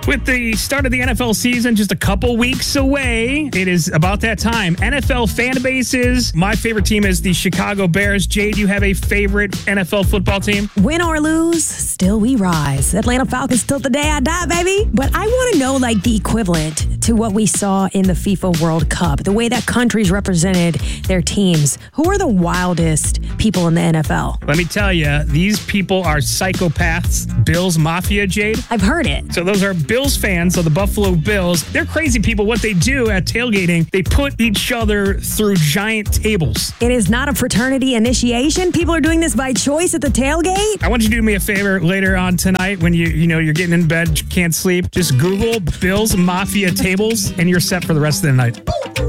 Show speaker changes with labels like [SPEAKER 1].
[SPEAKER 1] With the start of the NFL season just a couple weeks away, it is about that time. NFL fan bases. My favorite team is the Chicago Bears. Jade, you have a favorite NFL football team?
[SPEAKER 2] Win or lose, still we rise. Atlanta Falcons till the day I die, baby. But I want to know, like, the equivalent to what we saw in the FIFA World Cup, the way that countries represented their teams. Who are the wildest people in the NFL?
[SPEAKER 1] Let me tell you, these people are psychopaths. Bills Mafia, Jade.
[SPEAKER 2] I've heard it.
[SPEAKER 1] So those are Bills fans of the Buffalo Bills. They're crazy people. What they do at tailgating, they put each other through giant tables.
[SPEAKER 2] It is not a fraternity initiation. People are doing this by choice at the tailgate.
[SPEAKER 1] I want you to do me a favor later on tonight when you're getting in bed, can't sleep. Just Google Bills Mafia tables, and you're set for the rest of the night.